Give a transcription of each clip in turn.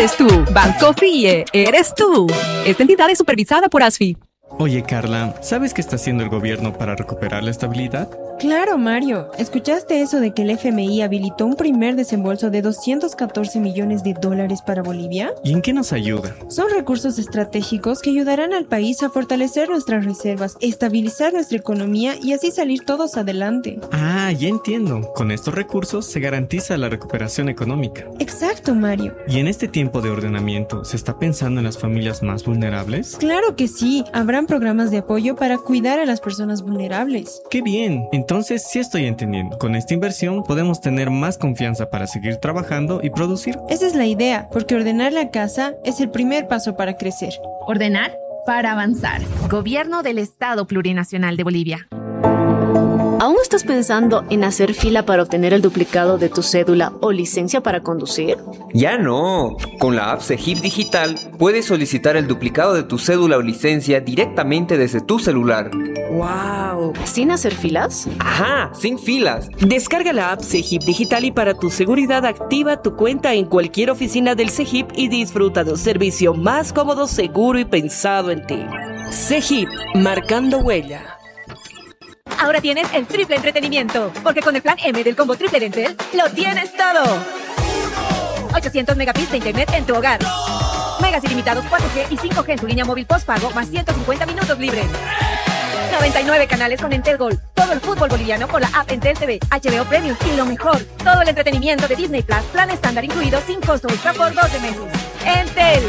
eres tú. Banco FIE, eres tú. Esta entidad es supervisada por ASFI. Oye, Carla, ¿sabes qué está haciendo el gobierno para recuperar la estabilidad? Claro, Mario. ¿Escuchaste eso de que el FMI habilitó un primer desembolso de $214 millones para Bolivia? ¿Y en qué nos ayuda? Son recursos estratégicos que ayudarán al país a fortalecer nuestras reservas, estabilizar nuestra economía y así salir todos adelante. Ah, ya entiendo. Con estos recursos se garantiza la recuperación económica. Exacto, Mario. ¿Y en este tiempo de ordenamiento se está pensando en las familias más vulnerables? Claro que sí. Habrán programas de apoyo para cuidar a las personas vulnerables. ¡Qué bien! Entonces sí estoy entendiendo. Con esta inversión podemos tener más confianza para seguir trabajando y producir. Esa es la idea, porque ordenar la casa es el primer paso para crecer. Ordenar para avanzar. Gobierno del Estado Plurinacional de Bolivia. ¿Aún estás pensando en hacer fila para obtener el duplicado de tu cédula o licencia para conducir? Ya no. Con la app CEGIP Digital puedes solicitar el duplicado de tu cédula o licencia directamente desde tu celular. ¡Wow! ¿Sin hacer filas? ¡Ajá! ¡Sin filas! Descarga la app CEGIP Digital y para tu seguridad activa tu cuenta en cualquier oficina del CEGIP y disfruta de un servicio más cómodo, seguro y pensado en ti. CEGIP, marcando huella. Ahora tienes el triple entretenimiento, porque con el plan M del combo triple de Entel, lo tienes todo. 800 megabits de internet en tu hogar. Megas ilimitados 4G y 5G en tu línea móvil postpago, más 150 minutos libres. 99 canales con Entel Gold. Todo el fútbol boliviano con la app Entel TV, HBO Premium y lo mejor, todo el entretenimiento de Disney Plus, plan estándar incluido sin costo extra por 12 meses. Entel.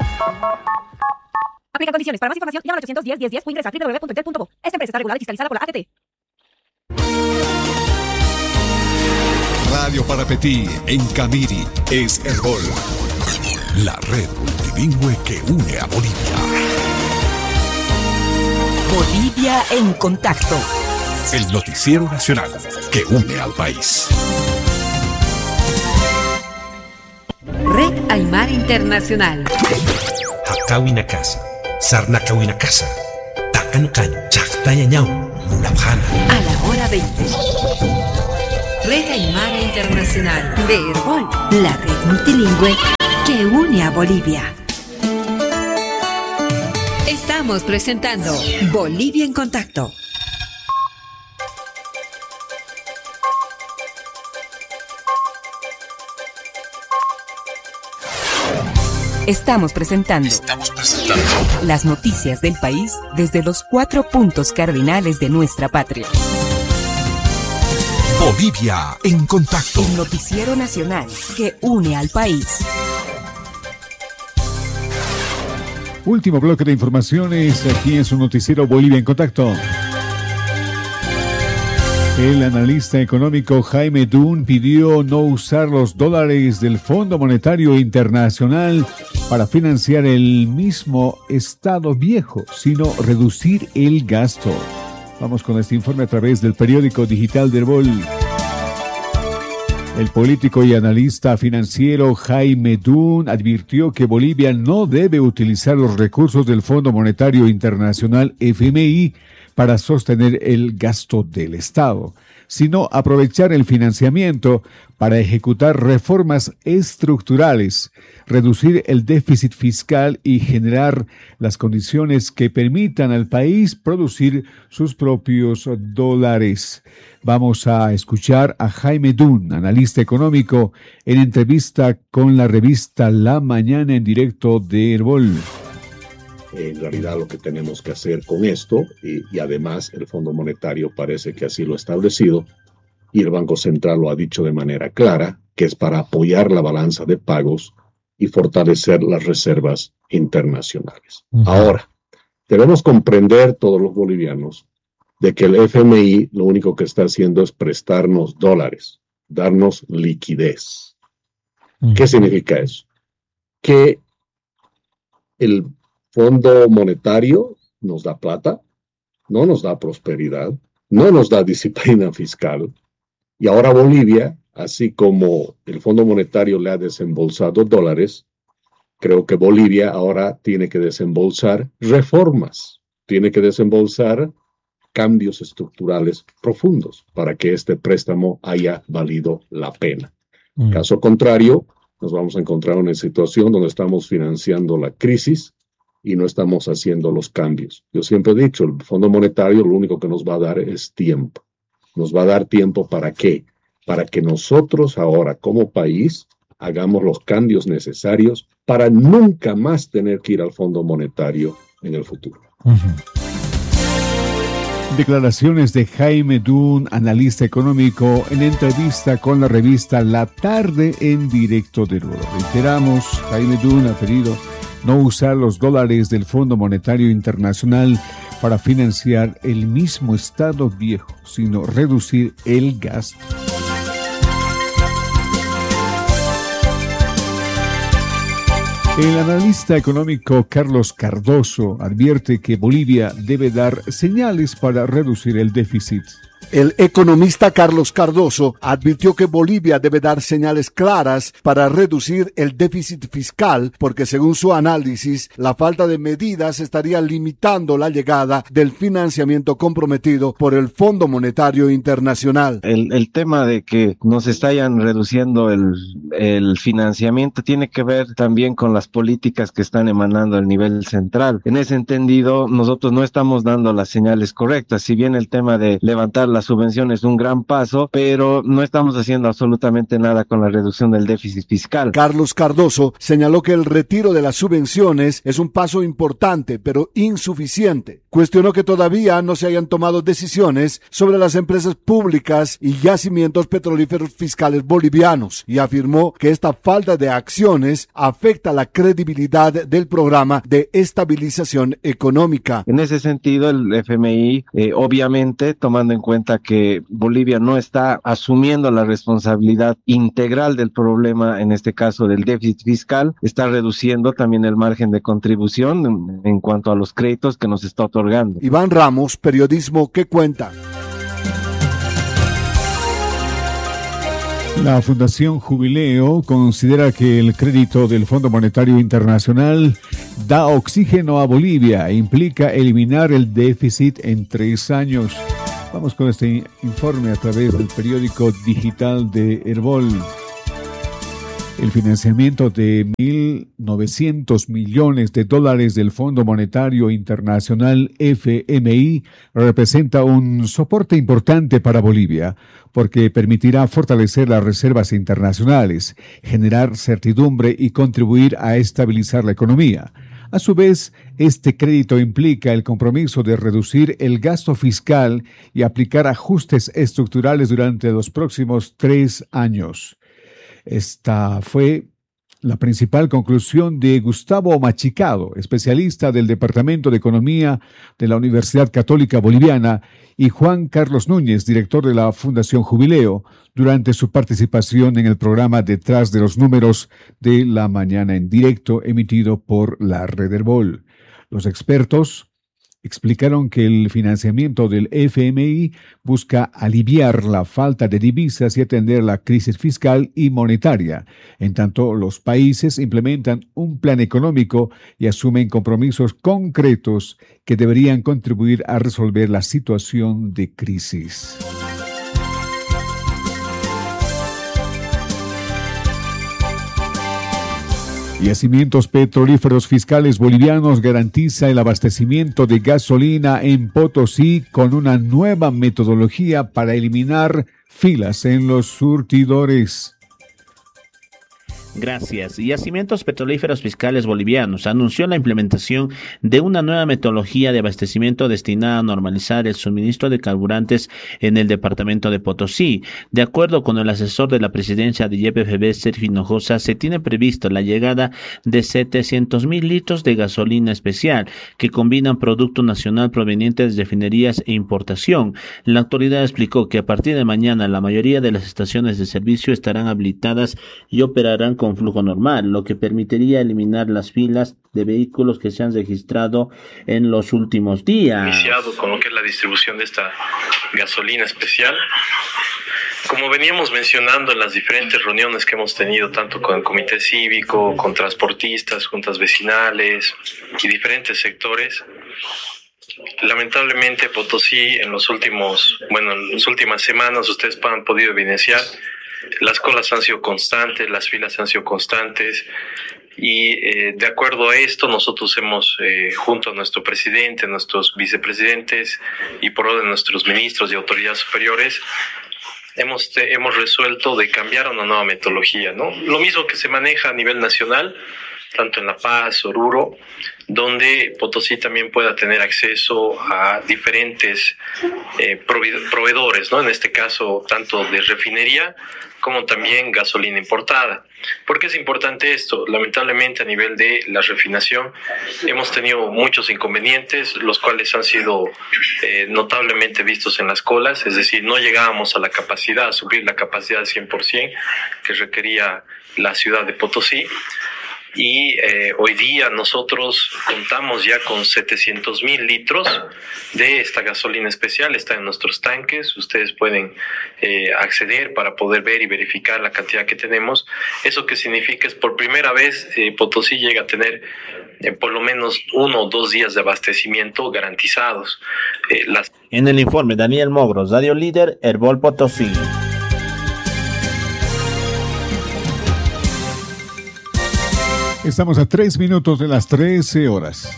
Aplica condiciones. Para más información, llama al 810-1010 o ingresa a www.entel.bo. Esta empresa está regulada y fiscalizada por la ATT. Radio Parapetí en Camiri es Herbol, la red multilingüe que une a Bolivia. Bolivia en contacto. El noticiero nacional que une al país. Red Aymara Internacional. Hakawinakasa, Sarnakawinakasa, Takankan, Chaktayañao, Munabjana. A la hora 20. Red Aymara Internacional de Herbol, la red multilingüe que une a Bolivia. Estamos presentando Bolivia en Contacto. Estamos presentando las noticias del país desde los 4 puntos cardinales de nuestra patria. Bolivia en Contacto. El noticiero nacional que une al país. Último bloque de informaciones aquí en su noticiero Bolivia en Contacto. El analista económico Jaime Dunn pidió no usar los dólares del Fondo Monetario Internacional para financiar el mismo Estado viejo, sino reducir el gasto. Vamos con este informe a través del periódico digital de Herbol. El político y analista financiero Jaime Dunn advirtió que Bolivia no debe utilizar los recursos del Fondo Monetario Internacional FMI para sostener el gasto del Estado, sino aprovechar el financiamiento para ejecutar reformas estructurales, reducir el déficit fiscal y generar las condiciones que permitan al país producir sus propios dólares. Vamos a escuchar a Jaime Dunn, analista económico, en entrevista con la revista La Mañana en directo de Herbol. En realidad lo que tenemos que hacer con esto, y además el Fondo Monetario parece que así lo ha establecido, y el Banco Central lo ha dicho de manera clara, que es para apoyar la balanza de pagos y fortalecer las reservas internacionales. Ahora, debemos comprender todos los bolivianos de que el FMI lo único que está haciendo es prestarnos dólares, darnos liquidez. ¿Qué significa eso? Que el Fondo Monetario nos da plata, no nos da prosperidad, no nos da disciplina fiscal, y ahora Bolivia, así como el Fondo Monetario le ha desembolsado dólares, creo que Bolivia ahora tiene que desembolsar reformas, tiene que desembolsar cambios estructurales profundos para que este préstamo haya valido la pena. Caso contrario, nos vamos a encontrar en una situación donde estamos financiando la crisis y no estamos haciendo los cambios. Yo siempre he dicho, el Fondo Monetario lo único que nos va a dar es tiempo. Nos va a dar tiempo ¿para qué? Para que nosotros ahora como país hagamos los cambios necesarios para nunca más tener que ir al Fondo Monetario en el futuro. Declaraciones de Jaime Dun, analista económico, en entrevista con la revista La Tarde en Directo de Oro. Reiteramos, Jaime Dun ha pedido no usar los dólares del Fondo Monetario Internacional para financiar el mismo Estado viejo, sino reducir el gasto. El analista económico Carlos Cardoso advierte que Bolivia debe dar señales para reducir el déficit. El economista Carlos Cardoso advirtió que Bolivia debe dar señales claras para reducir el déficit fiscal, porque según su análisis, la falta de medidas estaría limitando la llegada del financiamiento comprometido por el Fondo Monetario Internacional. El tema de que nos estayan reduciendo el financiamiento tiene que ver también con las políticas que están emanando al nivel central. En ese entendido, nosotros no estamos dando las señales correctas. Si bien el tema de levantar la subvención es un gran paso, pero no estamos haciendo absolutamente nada con la reducción del déficit fiscal. Carlos Cardoso señaló que el retiro de las subvenciones es un paso importante, pero insuficiente. Cuestionó que todavía no se hayan tomado decisiones sobre las empresas públicas y yacimientos petrolíferos fiscales bolivianos y afirmó que esta falta de acciones afecta la credibilidad del programa de estabilización económica. En ese sentido, el FMI, obviamente, tomando en cuenta que Bolivia no está asumiendo la responsabilidad integral del problema, en este caso del déficit fiscal, está reduciendo también el margen de contribución en cuanto a los créditos que nos está otorgando. Iván Ramos, Periodismo que Cuenta. La Fundación Jubileo considera que el crédito del Fondo Monetario Internacional da oxígeno a Bolivia e implica eliminar el déficit en 3 años. Vamos con este informe a través del periódico digital de Herbol. El financiamiento de $1.900 millones del Fondo Monetario Internacional FMI representa un soporte importante para Bolivia, porque permitirá fortalecer las reservas internacionales, generar certidumbre y contribuir a estabilizar la economía. A su vez, este crédito implica el compromiso de reducir el gasto fiscal y aplicar ajustes estructurales durante los próximos 3 años. Esta fue la principal conclusión de Gustavo Machicado, especialista del Departamento de Economía de la Universidad Católica Boliviana, y Juan Carlos Núñez, director de la Fundación Jubileo, durante su participación en el programa Detrás de los Números de la Mañana en Directo, emitido por la Red Herbol. Los expertos explicaron que el financiamiento del FMI busca aliviar la falta de divisas y atender la crisis fiscal y monetaria, en tanto los países implementan un plan económico y asumen compromisos concretos que deberían contribuir a resolver la situación de crisis. Yacimientos petrolíferos fiscales bolivianos garantiza el abastecimiento de gasolina en Potosí con una nueva metodología para eliminar filas en los surtidores. Gracias. Yacimientos Petrolíferos Fiscales Bolivianos anunció la implementación de una nueva metodología de abastecimiento destinada a normalizar el suministro de carburantes en el departamento de Potosí. De acuerdo con el asesor de la presidencia de YPFB, Sergio Hinojosa, se tiene previsto la llegada de 700,000 litros de gasolina especial que combinan producto nacional proveniente de refinerías e importación. La autoridad explicó que a partir de mañana la mayoría de las estaciones de servicio estarán habilitadas y operarán con flujo normal, lo que permitiría eliminar las filas de vehículos que se han registrado en los últimos días. Iniciado con lo que es la distribución de esta gasolina especial. Como veníamos mencionando en las diferentes reuniones que hemos tenido, tanto con el comité cívico, con transportistas, juntas vecinales y diferentes sectores, lamentablemente Potosí en las últimas semanas ustedes han podido evidenciar las colas han sido constantes, las filas han sido constantes. Y de acuerdo a esto, nosotros hemos, junto a nuestro presidente, nuestros vicepresidentes y por orden de nuestros ministros y autoridades superiores, hemos resuelto de cambiar a una nueva metodología, ¿no? Lo mismo que se maneja a nivel nacional, tanto en La Paz, Oruro, donde Potosí también pueda tener acceso a diferentes proveedores, ¿no? En este caso, tanto de refinería como también gasolina importada. ¿Por qué es importante esto? Lamentablemente, a nivel de la refinación hemos tenido muchos inconvenientes, los cuales han sido notablemente vistos en las colas, es decir, no llegábamos a la capacidad, a subir la capacidad al 100% que requería la ciudad de Potosí. Y hoy día nosotros contamos ya con 700,000 litros de esta gasolina especial, está en nuestros tanques, ustedes pueden acceder para poder ver y verificar la cantidad que tenemos. Eso que significa es por primera vez Potosí llega a tener por lo menos 1 o 2 días de abastecimiento garantizados. En el informe, Daniel Mogros, Radio Líder, Herbol Potosí. Estamos a 3 minutos de las 13 horas.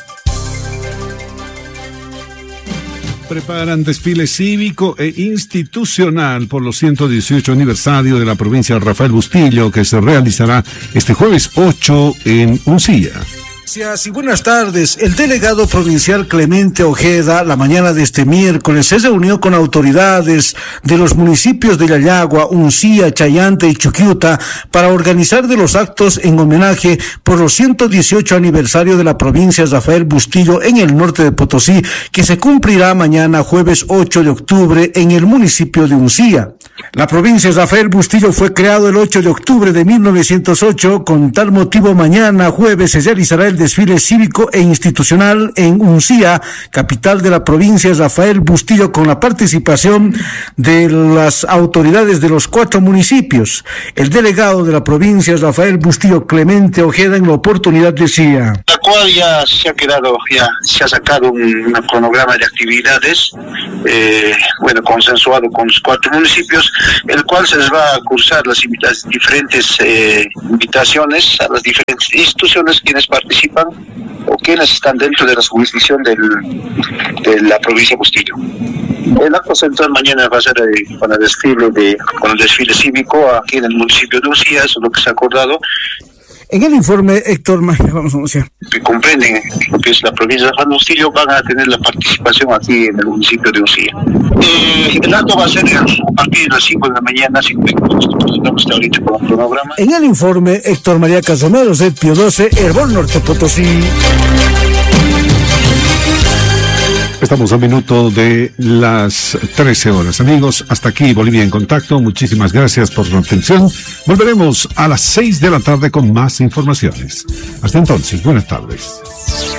Preparan desfile cívico e institucional por los 118 aniversario de la provincia Rafael Bustillo, que se realizará este jueves 8 en Uncía. Gracias y buenas tardes. El delegado provincial Clemente Ojeda, la mañana de este miércoles, se reunió con autoridades de los municipios de Yayagua, Uncía, Chayante y Chuquiuta para organizar de los actos en homenaje por los 118 aniversario de la provincia Rafael Bustillo en el norte de Potosí, que se cumplirá mañana jueves 8 de octubre en el municipio de Uncía. La provincia Rafael Bustillo fue creado el 8 de octubre de 1908. Con tal motivo, mañana jueves se realizará el desfile cívico e institucional en Uncía, capital de la provincia Rafael Bustillo, con la participación de las autoridades de los 4 municipios. El delegado de la provincia Rafael Bustillo, Clemente Ojeda, en la oportunidad decía: La cual ya se ha sacado un cronograma de actividades, consensuado con los 4 municipios, el cual se les va a cursar las diferentes invitaciones a las diferentes instituciones quienes participan o quienes están dentro de la jurisdicción de la provincia de Bustillo. El acto central mañana va a ser con el desfile cívico aquí en el municipio de Uncía, eso es lo que se ha acordado. En el informe, Héctor Magia, que comprenden lo que es la provincia de Rafael Bustillo, van a tener la participación aquí en el municipio de Uncía. El acto va a ser a partir de las 5 de la mañana, 5:00, estamos ahorita con el cronograma. En el informe, Héctor María Casomero, Pio 12, Herbol Norte Potosí. Estamos a minuto de las 13 horas. Amigos, hasta aquí Bolivia en Contacto. Muchísimas gracias por su atención. Volveremos a las 6 de la tarde con más informaciones. Hasta entonces, buenas tardes.